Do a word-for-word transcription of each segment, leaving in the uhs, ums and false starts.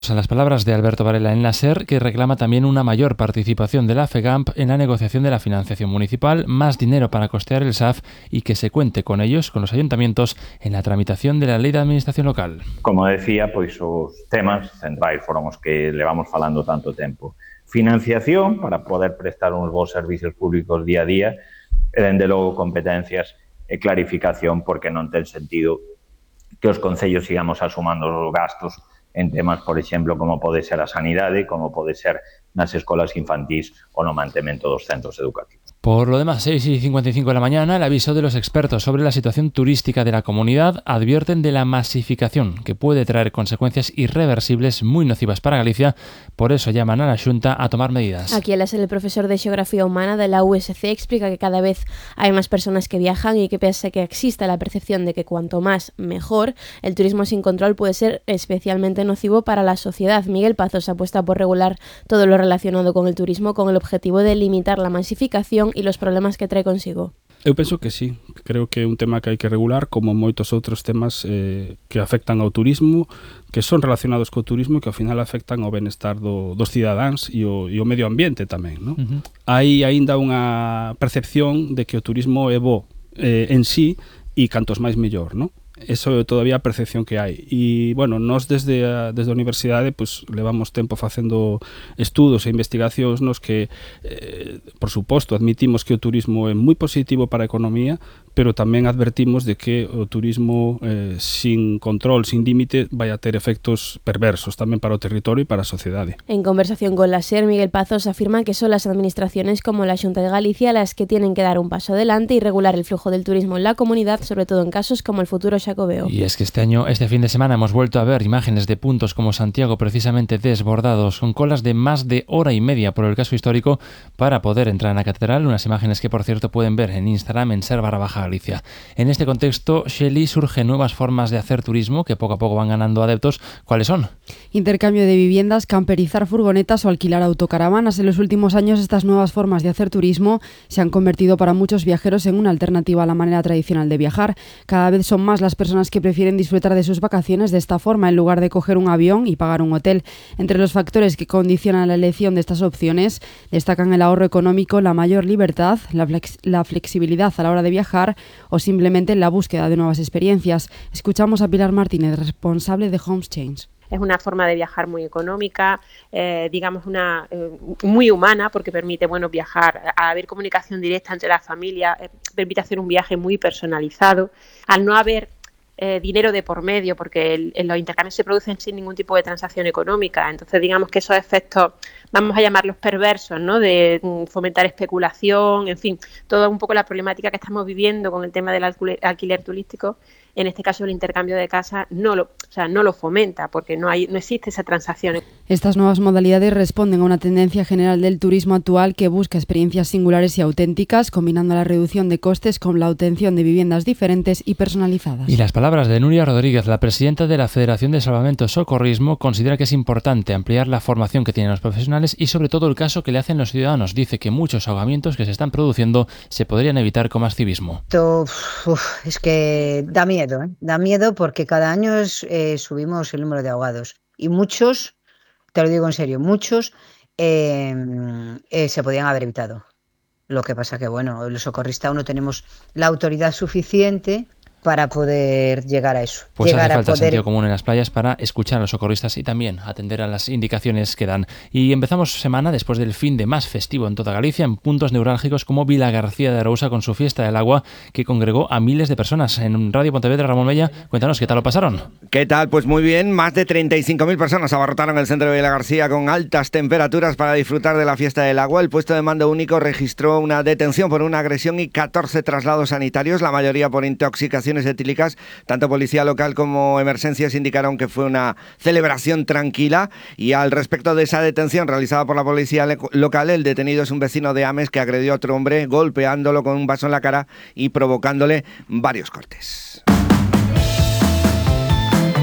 A las palabras de Alberto Varela en la SER, que reclama también una mayor participación de la FEGAMP en la negociación de la financiación municipal, más dinero para costear el S A F y que se cuente con ellos, con los ayuntamientos, en la tramitación de la Lei de Administración Local. Como decía, pois os temas centrais foron os que levamos falando tanto tempo. Financiación para poder prestar uns bons servicios públicos día a día e, dende logo, competencias e clarificación, porque non ten sentido que os concellos sigamos asumando os gastos en temas, por exemplo, como pode ser a sanidade, como pode ser nas escolas infantís ou no mantemento dos centros educativos. Por lo demás, seis y cincuenta y cinco de la mañana, el aviso de los expertos sobre la situación turística de la comunidad advierten de la masificación que puede traer consecuencias irreversibles muy nocivas para Galicia. Por eso llaman a la Xunta a tomar medidas. Aquí el profesor de Xeografía Humana de la U S C explica que cada vez hay más personas que viajan y que pese a que exista la percepción de que cuanto más, mejor, el turismo sin control puede ser especialmente nocivo para la sociedad. Miguel Pazos apuesta por regular todo lo relacionado con el turismo con el objetivo de limitar la masificación y los problemas que trae consigo. Eu penso que sí, creo que é un tema que hai que regular como moitos outros temas eh, que afectan ao turismo, que son relacionados co turismo e que ao final afectan ao benestar do, dos cidadáns e o, e o medio ambiente tamén, non? Uh-huh. Hai aínda unha percepción de que o turismo é bo eh, en sí e cantos máis mellor, non? Eso é todavía a percepción que hai. E, bueno, nós desde a, desde a universidade pues, levamos tempo facendo estudos e investigacións nos que, eh, por suposto, admitimos que o turismo é moi positivo para a economía, pero tamén advertimos de que o turismo eh, sin control, sin límite, vai a ter efectos perversos tamén para o territorio e para a sociedade. En conversación con la SER, Miguel Pazos afirma que son las administraciones como la Xunta de Galicia las que tienen que dar un paso adelante y regular el flujo del turismo en la comunidad, sobre todo en casos como el futuro Xacobeo. Y es que este año, este fin de semana, hemos vuelto a ver imágenes de puntos como Santiago precisamente desbordados, con colas de más de hora y media por el casco histórico para poder entrar en la catedral, unas imágenes que, por cierto, pueden ver en Instagram en SER barra baja Galicia. En este contexto, Shelly, surgen nuevas formas de hacer turismo que poco a poco van ganando adeptos. ¿Cuáles son? Intercambio de viviendas, camperizar furgonetas o alquilar autocaravanas. En los últimos años, estas nuevas formas de hacer turismo se han convertido para muchos viajeros en una alternativa a la manera tradicional de viajar. Cada vez son más las personas que prefieren disfrutar de sus vacaciones de esta forma en lugar de coger un avión y pagar un hotel. Entre los factores que condicionan la elección de estas opciones destacan el ahorro económico, la mayor libertad, la, flex- la flexibilidad a la hora de viajar o simplemente la búsqueda de nuevas experiencias. Escuchamos a Pilar Martínez, responsable de Homes Change. Es una forma de viajar muy económica, eh, digamos una eh, muy humana, porque permite bueno viajar, a haber comunicación directa entre las familias, eh, permite hacer un viaje muy personalizado. Al no haber eh, dinero de por medio, porque el, el, los intercambios se producen sin ningún tipo de transacción económica, entonces digamos que esos efectos, vamos a llamarlos perversos, ¿no? De mm, fomentar especulación, en fin, toda un poco la problemática que estamos viviendo con el tema del alquiler, alquiler turístico. En este caso el intercambio de casa no lo, o sea, no lo fomenta porque no hay, no existe esa transacción. Estas nuevas modalidades responden a una tendencia general del turismo actual que busca experiencias singulares y auténticas, combinando la reducción de costes con la obtención de viviendas diferentes y personalizadas. Y las palabras de Nuria Rodríguez, la presidenta de la Federación de Salvamento y Socorrismo, considera que es importante ampliar la formación que tienen los profesionales y sobre todo el caso que le hacen los ciudadanos. Dice que muchos ahogamientos que se están produciendo se podrían evitar con más civismo. Esto, uf, es que da miedo. Miedo, ¿eh? Da miedo porque cada año es, eh, subimos el número de ahogados y muchos, te lo digo en serio, muchos eh, eh, se podían haber evitado. Lo que pasa que, bueno, los socorristas aún no tenemos la autoridad suficiente para poder llegar a eso. Pues llegar hace falta a poder... sentido común en las playas para escuchar a los socorristas y también atender a las indicaciones que dan. Y empezamos semana después del fin de más festivo en toda Galicia, en puntos neurálgicos como Vila García de Arousa con su fiesta del agua que congregó a miles de personas. En Radio Pontevedra, Ramón Mella, cuéntanos, ¿qué tal lo pasaron? ¿Qué tal? Pues muy bien, más de treinta y cinco mil personas abarrotaron el centro de Vila García con altas temperaturas para disfrutar de la fiesta del agua. El puesto de mando único registró una detención por una agresión y catorce traslados sanitarios, la mayoría por intoxicaciones etílicas. Tanto policía local como emergencias indicaron que fue una celebración tranquila y al respecto de esa detención realizada por la policía local, el detenido es un vecino de Ames que agredió a otro hombre golpeándolo con un vaso en la cara y provocándole varios cortes.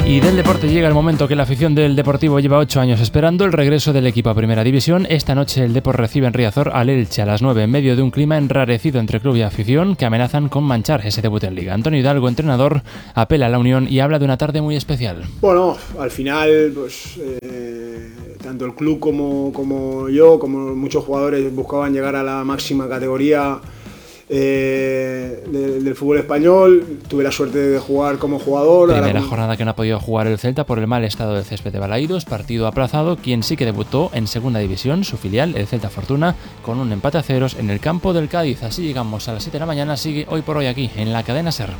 Y del deporte llega el momento que la afición del Deportivo lleva ocho años esperando, el regreso del equipo a Primera División. Esta noche el Depor recibe en Riazor al Elche a las nueve, en medio de un clima enrarecido entre club y afición que amenazan con manchar ese debut en Liga. Antonio Hidalgo, entrenador, apela a la unión y habla de una tarde muy especial. Bueno, al final, pues eh, tanto el club como, como yo, como muchos jugadores buscaban llegar a la máxima categoría Eh, de, del fútbol español. Tuve la suerte de jugar como jugador. Primera Ahora, jornada que no ha podido jugar el Celta por el mal estado del césped de Balaídos, partido aplazado. Quien sí que debutó en segunda división, su filial, el Celta Fortuna, con un empate a ceros en el campo del Cádiz. Así llegamos a las siete de la mañana, sigue hoy por hoy aquí, en la cadena SER.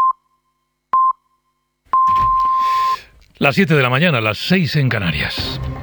Las siete de la mañana, las seis en Canarias.